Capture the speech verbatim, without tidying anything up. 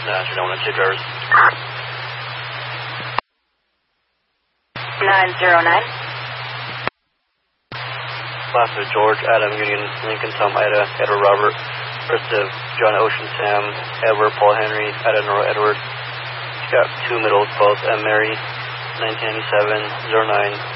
Nine zero one two drivers. Nine zero nine. Last of George, Adam, Union, Lincoln, Tom, Ida, Edward, Robert. First of John, Ocean, Sam, Edward, Paul, Henry, Ida, Nora, Edward. He's got two middles, both M. Mary, nineteen ninety-seven, zero nine.